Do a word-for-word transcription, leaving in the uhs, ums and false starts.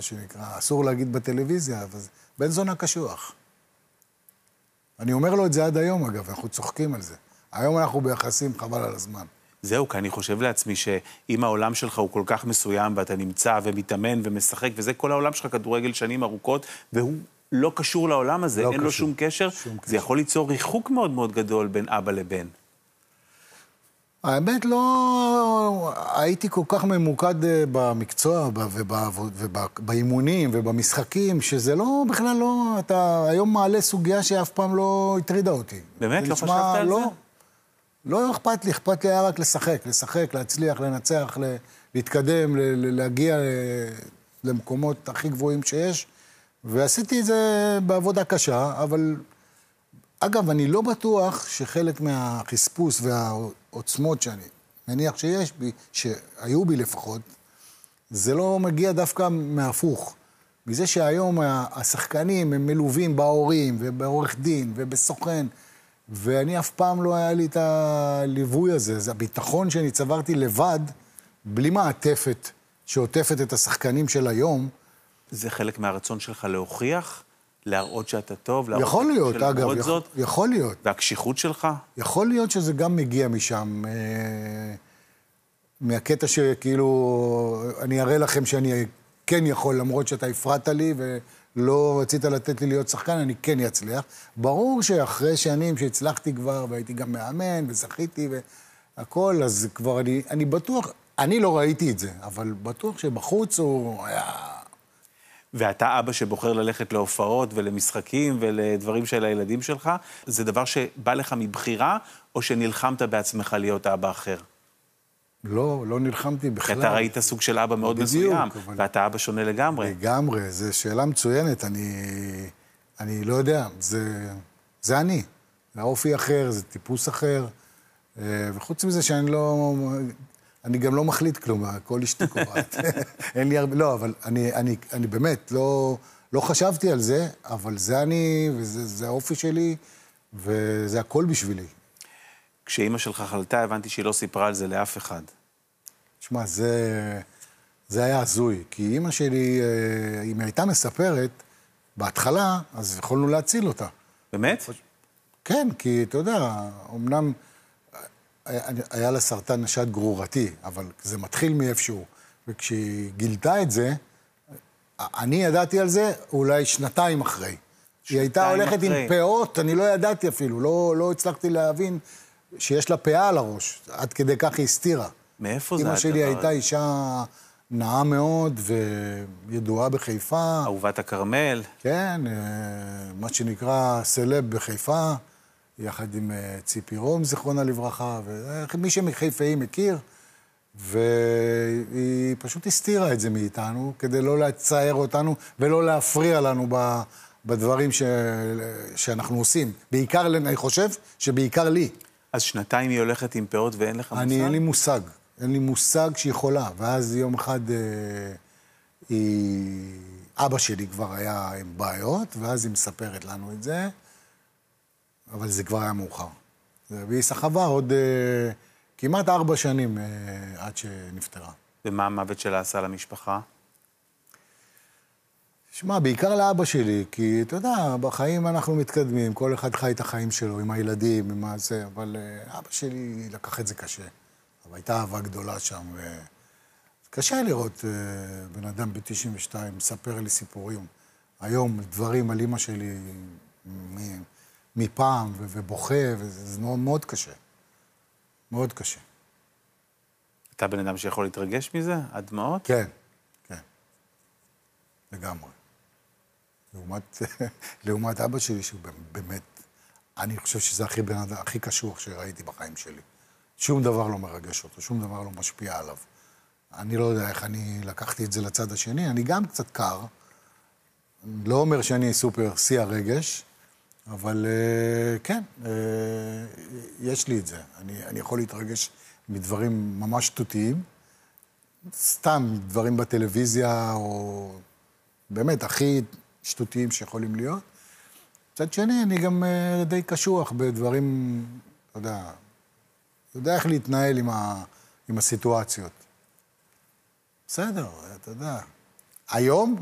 שנקרא, אסור להגיד בטלוויזיה, אבל בן זונה קשוח. אני אומר לו את זה עד היום, אגב, אנחנו צוחקים על זה. היום אנחנו ביחסים חבל על הזמן. זהו, כי אני חושב לעצמי שאם העולם שלך הוא כל כך מסוים, ואתה נמצא ומתאמן ומשחק, וזה כל העולם שלך כדורגל שנים ארוכות, והוא לא קשור לעולם הזה, לא אין קשור. לו שום קשר, שום זה קשר. יכול ליצור ריחוק מאוד מאוד גדול בין אבא לבן. האמת לא... הייתי כל כך ממוקד במקצוע ובאימונים ובמשחקים, שזה לא, בכלל לא... אתה היום מעלה סוגיה שאף פעם לא הטרידה אותי. באמת? לא נשמע, חשבת על לא, זה? לא אכפת לי, אכפת לי היה רק לשחק, לשחק, להצליח, לנצח, ל- להתקדם, ל- ל- להגיע למקומות הכי גבוהים שיש, ועשיתי את זה בעבודה קשה, אבל אגב, אני לא בטוח שחלק מהחספוס והעוצמות שאני מניח שיש בי, שהיו בי לפחות, זה לא מגיע דווקא מהפוך. מזה שהיום השחקנים הם מלווים בהורים ובעורך דין ובסוכן, ואני אף פעם לא היה לי את הליווי הזה. זה הביטחון שאני צברתי לבד, בלי מעטפת שעוטפת את השחקנים של היום. זה חלק מהרצון שלך להוכיח, להראות שאתה טוב, להראות יכול להיות, אגב, יכול, יכול, זאת, יכול להיות. והקשיחות שלך? יכול להיות שזה גם מגיע משם, אה, מהקטע שכאילו, אני אראה לכם שאני כן יכול, למרות שאתה הפרעת לי ולא רצית לתת לי להיות שחקן, אני כן אצליח. ברור שאחרי שנים שהצלחתי כבר, והייתי גם מאמן, וזכיתי והכל, אז כבר אני, אני בטוח, אני לא ראיתי את זה, אבל בטוח שבחוץ הוא היה... ואתה אבא שבוחר ללכת להופעות ולמשחקים ולדברים של הילדים שלך, זה דבר שבא לך מבחירה, או שנלחמת בעצמך להיות אבא אחר? לא, לא נלחמתי בכלל. כי אתה ראית סוג של אבא מאוד בדיוק, מסוים, אבל... ואתה אבא שונה לגמרי. לגמרי, זו שאלה מצוינת, אני, אני לא יודע, זה, זה אני. זה אופי אחר, זה טיפוס אחר, וחוץ מזה שאני לא... אני גם לא מחליט כלום, הכל אשתי קובעת. אין לי הרבה... לא, אבל אני, אני, אני באמת לא, לא חשבתי על זה, אבל זה אני, וזה זה האופי שלי, וזה הכל בשבילי. כשאימא שלך חלתה, הבנתי שהיא לא סיפרה על זה לאף אחד. תשמע, זה, זה היה הזוי, כי אימא שלי, אם היא הייתה מספרת, בהתחלה, אז יכולנו להציל אותה. באמת? כן, כי אתה יודע, אמנם... היה לה סרטן נשד גרורתי, אבל זה מתחיל מאיפשהו. וכשהיא גילתה את זה, אני ידעתי על זה אולי שנתיים אחרי. היא הייתה הולכת אחרי. עם פאות, אני לא ידעתי אפילו, לא, לא הצלחתי להבין שיש לה פאה על הראש, עד כדי כך היא הסתירה. מאיפה זה הדבר? אמא שלי הייתה אישה נאה מאוד וידועה בחיפה. אהובת הכרמל. כן, מה שנקרא סלב בחיפה. יחד עם ציפי רום, זיכרונה לברכה, ומי שמחיפאי מכיר, והיא פשוט הסתירה את זה מאיתנו, כדי לא לצייר אותנו ולא להפריע לנו בדברים ש... שאנחנו עושים. בעיקר, אני חושב שבעיקר לי. אז שנתיים היא הולכת עם פאות ואין לך מושג? אני, אין לי מושג. אין לי מושג שהיא יכולה. ואז יום אחד היא... אבא שלי כבר היה עם בעיות, ואז היא מספרת לנו את זה. אבל זה כבר היה מאוחר. והיא סחבה עוד uh, כמעט ארבע שנים uh, עד שנפטרה. ומה המוות שלה עשה למשפחה? שמע, בעיקר לאבא שלי, כי אתה יודע, בחיים אנחנו מתקדמים, כל אחד חי את החיים שלו, עם הילדים, עם מה זה, אבל uh, אבא שלי לקח את זה קשה. אבל הייתה אהבה גדולה שם, ו... קשה לראות uh, בן אדם ב-תשעים ושתיים, מספר לי סיפורים. היום דברים על אמא שלי... מ... מפעם, ובוכה, וזה מאוד, מאוד קשה. מאוד קשה. אתה בן אדם שיכול להתרגש מזה? עד דמעות? כן, כן. לגמרי. לעומת, לעומת אבא שלי, שהוא באמת, אני חושב שזה הכי בן אדם, הכי קשוח שראיתי בחיים שלי. שום דבר לא מרגש אותו, שום דבר לא משפיע עליו. אני לא יודע איך אני לקחתי את זה לצד השני, אני גם קצת קר, לא אומר שאני סופר שיא הרגש, אבל כן, יש לי את זה. אני, אני יכול להתרגש מדברים ממש שטותיים, סתם דברים בטלוויזיה, או באמת הכי שטותיים שיכולים להיות. מצד שני, אני גם די קשוח בדברים, אתה יודע, אתה יודע איך להתנהל עם, ה, עם הסיטואציות. בסדר, אתה יודע. היום...